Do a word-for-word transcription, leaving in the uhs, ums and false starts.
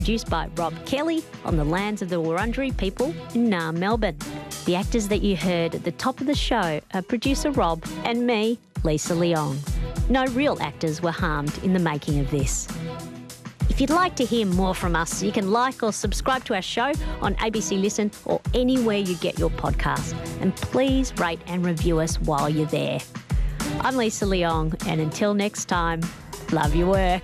Produced by Rob Kelly on the lands of the Wurundjeri people in Naarm, Melbourne. The actors that you heard at the top of the show are producer Rob and me, Lisa Leong. No real actors were harmed in the making of this. If you'd like to hear more from us, you can like or subscribe to our show on A B C Listen or anywhere you get your podcast. And please rate and review us while you're there. I'm Lisa Leong, and until next time, love your work.